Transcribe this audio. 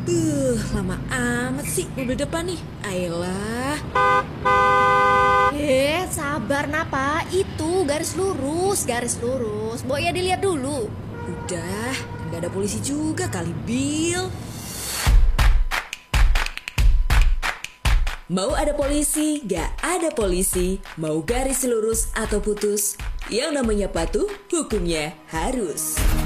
Lama amat sih mobil depan nih. Ayolah. Sabar Napa, itu garis lurus, garis lurus. Boy ya dilihat dulu. Udah, nggak ada polisi juga kali, Bill. Mau ada polisi, gak ada polisi, mau garis lurus atau putus, yang namanya patuh, hukumnya harus.